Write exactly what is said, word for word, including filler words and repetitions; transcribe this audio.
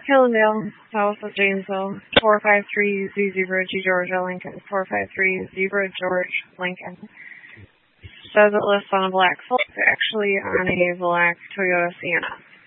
Hillendale, south of Janesville, four five three Z zero G Georgia Lincoln, four five three zero George Lincoln. Says it lists on a black Ford, actually on a black Toyota Sienna.